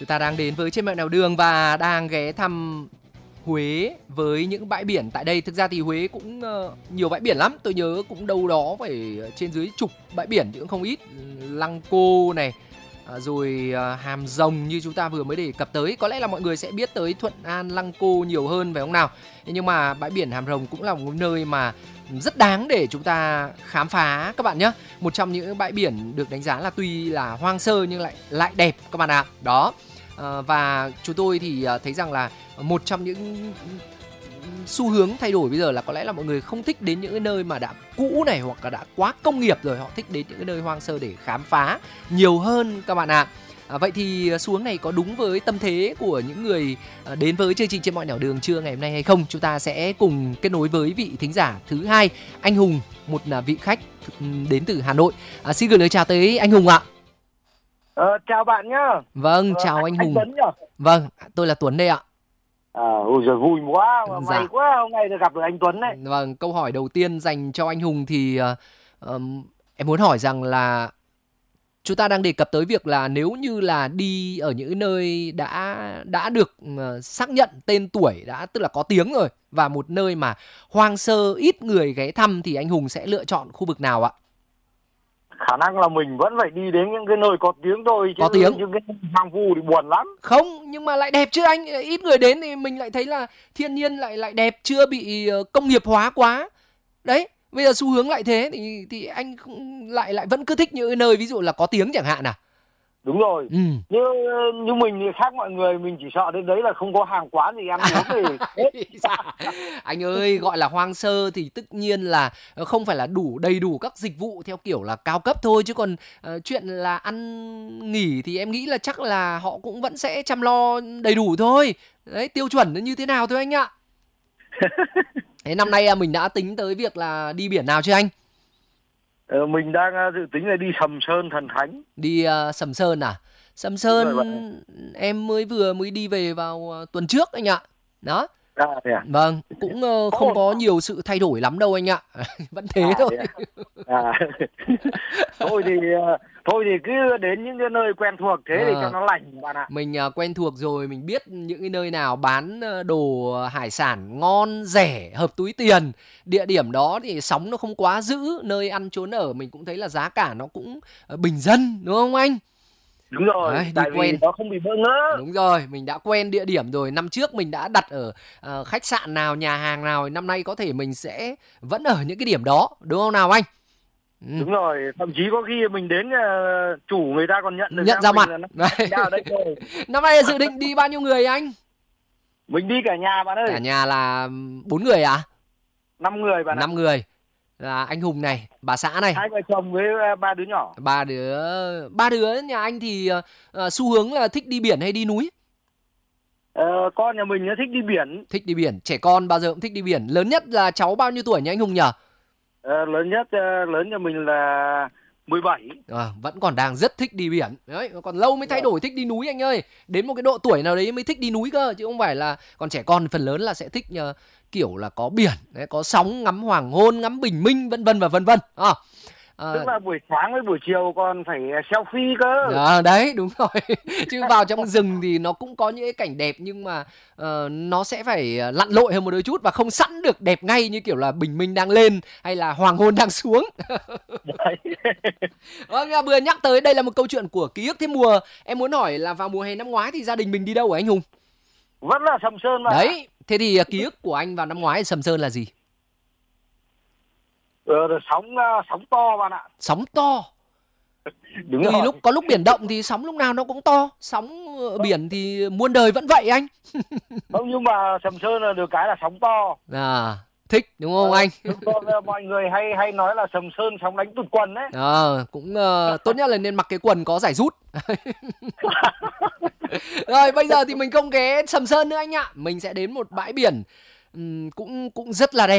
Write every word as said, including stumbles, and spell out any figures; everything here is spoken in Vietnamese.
Chúng ta đang đến với Trên Mẹo Nẻo Đường và đang ghé thăm Huế với những bãi biển tại đây. Thực ra thì Huế cũng uh, nhiều bãi biển lắm. Tôi nhớ cũng đâu đó phải trên dưới chục bãi biển chứ cũng không ít. Lăng Cô này, uh, rồi uh, Hàm Rồng như chúng ta vừa mới đề cập tới. Có lẽ là mọi người sẽ biết tới Thuận An, Lăng Cô nhiều hơn phải không nào? Nhưng mà bãi biển Hàm Rồng cũng là một nơi mà rất đáng để chúng ta khám phá các bạn nhé. Một trong những bãi biển được đánh giá là tuy là hoang sơ nhưng lại lại đẹp các bạn ạ. Đó. À, và chúng tôi thì thấy rằng là một trong những xu hướng thay đổi bây giờ là có lẽ là mọi người không thích đến những cái nơi mà đã cũ này hoặc là đã quá công nghiệp rồi, họ thích đến những cái nơi hoang sơ để khám phá nhiều hơn các bạn ạ. À, vậy thì xu hướng này có đúng với tâm thế của những người đến với chương trình Trên Mọi Nẻo Đường trưa ngày hôm nay hay không? Chúng ta sẽ cùng kết nối với vị thính giả thứ hai, anh Hùng, một vị khách đến từ Hà Nội. À, xin gửi lời chào tới anh Hùng ạ. Ờ, chào bạn nhá. Vâng, chào ờ, anh, anh Hùng. Tuấn nhỉ? Vâng, tôi là Tuấn đây ạ. À, ôi giời, vui quá, mà Dạ. may quá hôm nay được gặp được anh Tuấn đấy. Vâng, câu hỏi đầu tiên dành cho anh Hùng thì uh, um, em muốn hỏi rằng là chúng ta đang đề cập tới việc là nếu như là đi ở những nơi đã đã được uh, xác nhận tên tuổi, đã tức là có tiếng rồi, và một nơi mà hoang sơ ít người ghé thăm thì anh Hùng sẽ lựa chọn khu vực nào ạ? Khả năng là mình vẫn phải đi đến những cái nơi có tiếng thôi, chứ Có tiếng. những cái hoang vu thì buồn lắm. Không, nhưng mà lại đẹp chứ anh. Ít người đến thì mình lại thấy là thiên nhiên lại lại đẹp, chưa bị công nghiệp hóa quá. Đấy, bây giờ xu hướng lại thế thì thì anh cũng lại lại vẫn cứ thích những nơi ví dụ là có tiếng chẳng hạn à? Đúng rồi. Ừ. Như như mình thì khác mọi người, mình chỉ sợ đến đấy là không có hàng quán gì ăn uống thì Anh ơi, gọi là hoang sơ thì tất nhiên là không phải là đủ đầy đủ các dịch vụ theo kiểu là cao cấp thôi, chứ còn uh, chuyện là ăn nghỉ thì em nghĩ là chắc là họ cũng vẫn sẽ chăm lo đầy đủ thôi. Đấy, tiêu chuẩn nó như thế nào thôi anh ạ. Thế năm nay mình đã tính tới việc là đi biển nào chưa anh? ờ, mình đang dự tính là đi Sầm Sơn Thần Thánh. Đi uh, Sầm Sơn à? Sầm Sơn em mới vừa mới đi về vào uh, tuần trước anh ạ. Đó. À, à? Vâng, cũng uh, không có nhiều sự thay đổi lắm đâu anh ạ. Vẫn thế à, thôi. À. thôi thì thôi thì cứ đến những cái nơi quen thuộc thế à, để cho nó lành bạn ạ. Mình uh, quen thuộc rồi, mình biết những cái nơi nào bán đồ hải sản ngon, rẻ, hợp túi tiền. Địa điểm đó thì sóng nó không quá dữ, nơi ăn trốn ở mình cũng thấy là giá cả nó cũng uh, bình dân, đúng không anh? Đúng rồi. Đấy, tại vì nó không bị bỡ ngỡ. Đúng rồi, mình đã quen địa điểm rồi. Năm trước mình đã đặt ở uh, khách sạn nào, nhà hàng nào, năm nay có thể mình sẽ vẫn ở những cái điểm đó, đúng không nào anh? Ừ. Đúng rồi, thậm chí có khi mình đến uh, chủ người ta còn nhận được nhận ra mặt. Ở đây rồi. Năm nay dự định đi bao nhiêu người anh? Mình đi cả nhà bạn ơi. Cả nhà là bốn người à? Năm người bạn ạ. Năm người. Là anh Hùng này, bà xã này, hai vợ chồng với ba đứa nhỏ. Ba đứa ba đứa nhà anh thì uh, xu hướng là thích đi biển hay đi núi? Ờ, con nhà mình nó thích đi biển. Thích đi biển, trẻ con bao giờ cũng thích đi biển. Lớn nhất là cháu bao nhiêu tuổi nhỉ anh Hùng nhỉ? Ờ, lớn nhất uh, lớn nhà mình là mười bảy. À, vẫn còn đang rất thích đi biển. Đấy, còn lâu mới thay đổi thích đi núi anh ơi. Đến một cái độ tuổi nào đấy mới thích đi núi cơ, chứ không phải là còn trẻ con phần lớn là sẽ thích uh, kiểu là có biển, đấy, có sóng, ngắm hoàng hôn, ngắm bình minh, vân vân và vân vân. À, à, tức là buổi sáng với buổi chiều còn phải selfie cơ. À, đấy đúng rồi. Chứ vào trong rừng thì nó cũng có những cái cảnh đẹp, nhưng mà uh, nó sẽ phải lặn lội hơn một đôi chút và không sẵn được đẹp ngay như kiểu là bình minh đang lên hay là hoàng hôn đang xuống. Vâng, vừa nhắc tới đây là một câu chuyện của ký ức thêm mùa. Em muốn hỏi là vào mùa hè năm ngoái thì gia đình mình đi đâu hả anh Hùng? Vẫn là Sầm Sơn mà. Đấy, thế thì ký ức của anh vào năm ngoái ở Sầm Sơn là gì? Ờ, sóng sóng to bạn ạ. Sóng to. Đúng Tùy rồi. lúc có lúc biển động thì sóng lúc nào nó cũng to, sóng ở biển thì muôn đời vẫn vậy anh. Không, nhưng mà Sầm Sơn là được cái là sóng to. À, thích đúng không à, anh? Mọi người hay hay nói là Sầm Sơn sóng đánh tụt quần đấy. À, cũng uh, tốt nhất là nên mặc cái quần có giải rút. Rồi bây giờ thì mình không ghé Sầm Sơn nữa anh ạ, mình sẽ đến một bãi biển um, cũng cũng rất là đẹp.